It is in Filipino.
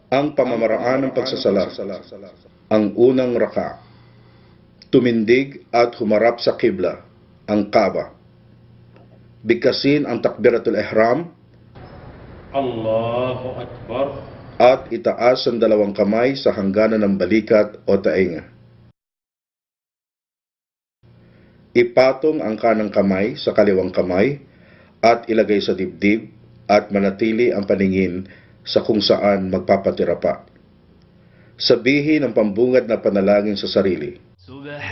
Ang pamamaraan ng pagsasala. Ang unang raka. Tumindig at humarap sa kibla, ang Kaaba. Bigkasin ang takbiratul ihram. Allahu Akbar. At itaas ang dalawang kamay sa hangganan ng balikat o tainga. Ipatong ang kanang kamay sa kaliwang kamay at ilagay sa dibdib at manatili ang paningin sa kung saan magpapatira pa. Sabihin ang pambungad na panalangin sa sarili.